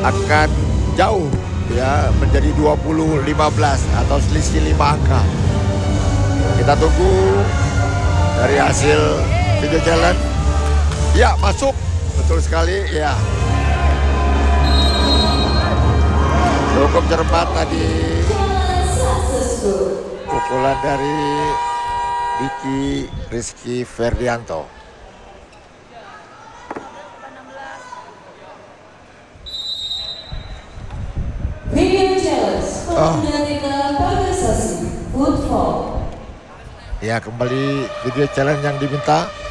akan jauh ya, menjadi 20-15 atau selisih 5 angka. Kita tunggu dari hasil video challenge. Ya, masuk. Betul sekali ya. Cukup cermat tadi pukulan dari Diki Rizky Ferdianto. Video challenge Pemilihan Pagasasi Football. Ya, kembali video challenge yang diminta.